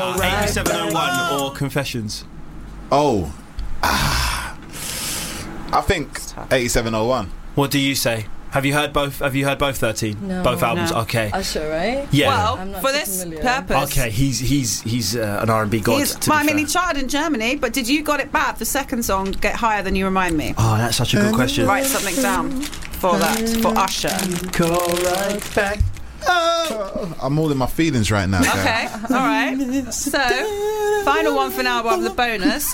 8701 or Confessions? Oh. I think 8701. What do you say? Have you heard both? Have you heard both 13? No. Both albums? No. Okay. Usher, right? Yeah. Well, for this purpose. Okay, he's an R&B god. He charted in Germany, but did You Got It Bad, the second song, get higher than You Remind Me? Oh, that's such a good question. Write something down for that, for Usher. Call right back. Oh. I'm all in my feelings right now. Okay, all right. So, final one for now above the bonus.